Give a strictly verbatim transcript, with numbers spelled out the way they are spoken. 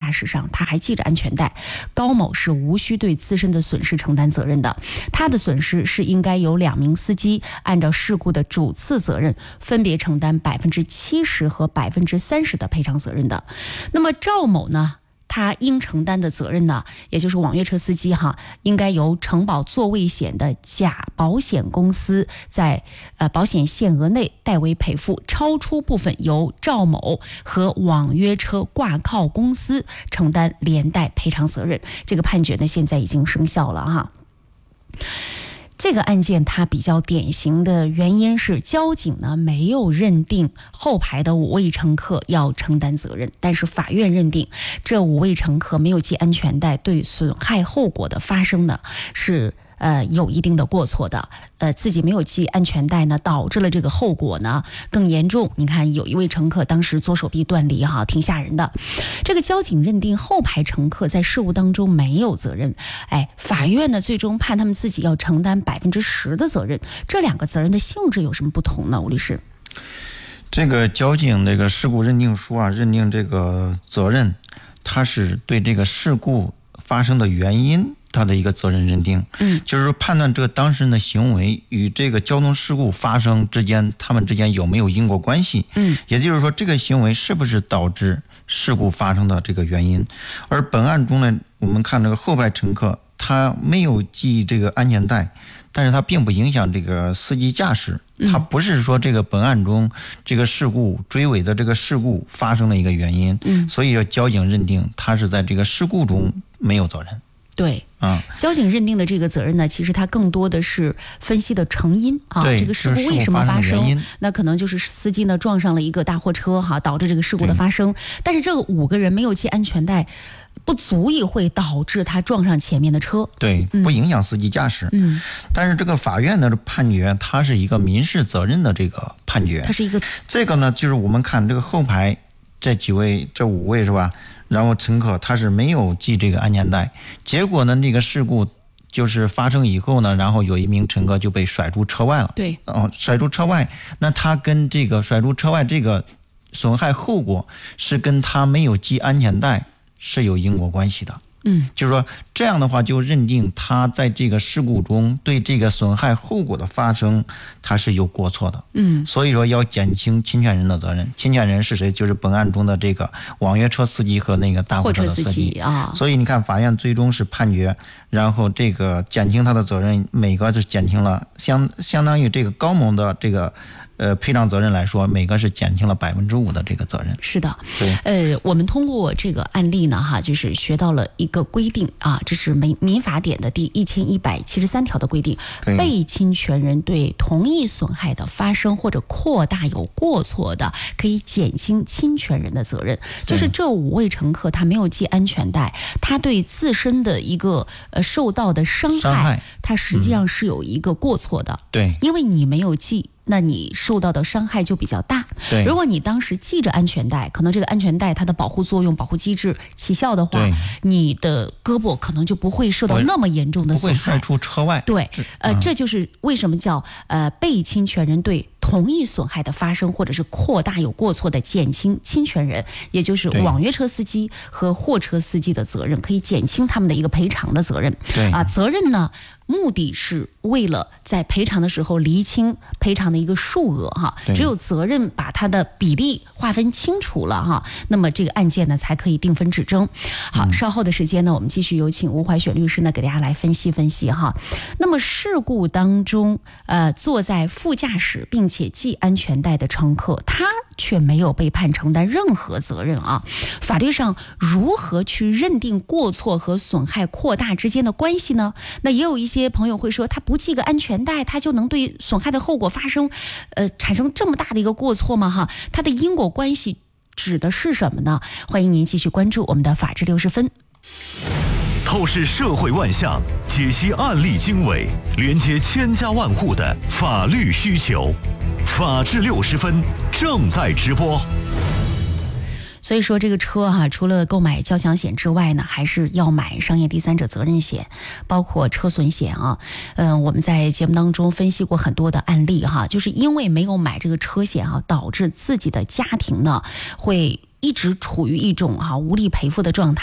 驾驶上他还系着安全带，高某是无需对自身的损失承担责任的，他的损失是应该由两名司机按照事故的主次责任分别承担百分之七十和百分之三十的赔偿责任的。那么赵某呢，他应承担的责任呢，也就是网约车司机哈，应该由承保座位险的甲保险公司在呃保险限额内代为赔付，超出部分由赵某和网约车挂靠公司承担连带赔偿责任。这个判决呢，现在已经生效了哈。这个案件它比较典型的原因是交警呢没有认定后排的五位乘客要承担责任，但是法院认定这五位乘客没有系安全带对损害后果的发生呢是呃有一定的过错的，呃自己没有系安全带呢，导致了这个后果呢更严重。你看有一位乘客当时左手臂断离哈，挺吓人的。这个交警认定后排乘客在事故当中没有责任，哎，法院呢最终判他们自己要承担百分之十的责任。这两个责任的性质有什么不同呢？吴律师， 这个交警这个事故认定书啊，认定这个责任，它是对这个事故发生的原因他的一个责任认定， 嗯， 就是说判断这个当事人的行为与这个交通事故发生之间，他们之间有没有因果关系， 嗯， 也就是说这个行为是不是导致事故发生的这个原因。而本案中呢，我们看这个后排乘客他没有系这个安全带，但是他并不影响这个司机驾驶，他不是说这个本案中这个事故追尾的这个事故发生的一个原因， 嗯， 所以交警认定他是在这个事故中没有责任。 对， 啊， 交警认定的这个责任呢，其实它更多的是分析的成因啊，这个事故为什么发生？那可能就是司机呢撞上了一个大货车哈，导致这个事故的发生。但是这个五个人没有系安全带，不足以会导致他撞上前面的车， 对，不影响司机驾驶。 嗯， 但是这个法院的判决，它是一个民事责任的这个判决， 它是一个这个呢，就是我们看这个后排这几位，这五位是吧？然后乘客他是没有系这个安全带，结果呢，那个事故就是发生以后呢，然后有一名乘客就被甩出车外了。 对， 哦，甩出车外，那他跟这个甩出车外这个损害后果是跟他没有系安全带是有因果关系的。 嗯， 就是说这样的话就认定他在这个事故中对这个损害后果的发生他是有过错的。 嗯， 所以说要减轻侵权人的责任。侵权人是谁？就是本案中的这个网约车司机和那个大货车的司机啊。 所以你看法院最终是判决，然后这个减轻他的责任，每个是减轻了相相当于这个高某的这个呃，赔偿责任来说，每个是减轻了百分之五的这个责任。 是的， 对， 呃，我们通过这个案例呢，哈，就是学到了一个规定啊，这是民民法典的第一千一百七十三条的规定，被侵权人对同一损害的发生或者扩大有过错的，可以减轻侵权人的责任。就是这五位乘客他没有系安全带，他对自身的一个呃受到的伤害， 伤害他实际上是有一个过错的。 对， 因为你没有系。那你受到的伤害就比较大。 对， 如果你当时系着安全带，可能这个安全带它的保护作用、保护机制起效的话，你的胳膊可能就不会受到那么严重的损害， 不会甩出车外。 对，呃，这就是为什么叫呃被侵权人对同一损害的发生或者是扩大有过错的减轻侵权人，也就是网约车司机和货车司机的责任，可以减轻他们的一个赔偿的责任。 对啊，责任呢，目的是为了在赔偿的时候厘清赔偿的一个数额哈，只有责任把它的比例划分清楚了哈，那么这个案件呢才可以定分指争。好，嗯、稍后的时间呢，我们继续有请吴怀选律师呢给大家来分析分析哈。那么事故当中，呃，坐在副驾驶并且系安全带的乘客，他却没有被判承担任何责任啊。法律上如何去认定过错和损害扩大之间的关系呢？那也有一些朋友会说，他不系个安全带，他就能对损害的后果发生，呃，产生这么大的一个过错吗？哈，它的因果关系指的是什么呢？欢迎您继续关注我们的法治六十分。 透视社会万象，解析案例经纬，连接千家万户的法律需求。法治六十分正在直播。 所以说这个车哈、啊，除了购买交强险之外呢，还是要买商业第三者责任险，包括车损险啊。嗯、呃，我们在节目当中分析过很多的案例哈，就是因为没有买这个车险啊，导致自己的家庭呢会一直处于一种哈、啊、无力赔付的状态。